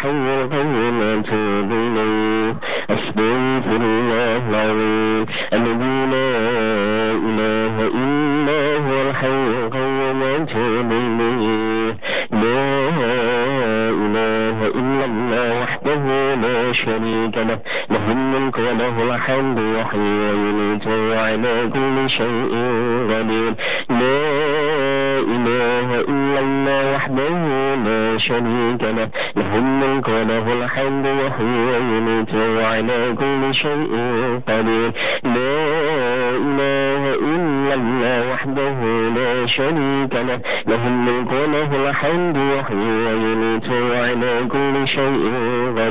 الحي القيوم وأتوب إليه. أستغفر الله العظيم الذي لا إله إلا هو الحي القيوم وأتوب إليه. لا إله إلا الله وحده لا شريك له، له الملك وله الحمد يحيي ويميت وهو على كل شيء قدير. لا إله إلا الله وحده لا شريك له، له الملك وله الحمد يحيي ويميت وهو على كل شيء قدير. لا إله إلا الله وحده لا شريك له، له الملك وله الحمد يحيي ويميت وهو على كل شيء قدير.